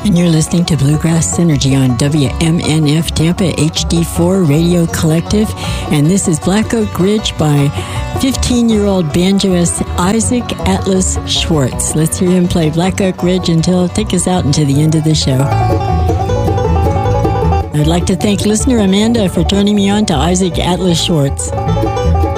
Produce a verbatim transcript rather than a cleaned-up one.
And you're listening to Bluegrass Synergy on W M N F Tampa H D four Radio Collective. And this is Black Oak Ridge by fifteen-year-old banjoist Isaac Atlas Schwartz. Let's hear him play Black Oak Ridge until take us out into the end of the show. I'd like to thank listener Amanda for turning me on to Isaac Atlas Schwartz.